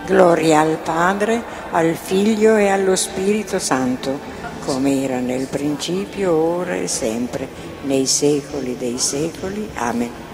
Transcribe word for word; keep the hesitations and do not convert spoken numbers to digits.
Gloria al Padre, al Figlio e allo Spirito Santo, come era nel principio, ora e sempre, nei secoli dei secoli. Amen.